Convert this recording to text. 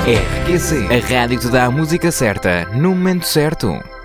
RQC, a rádio que te dá a música certa, no momento certo.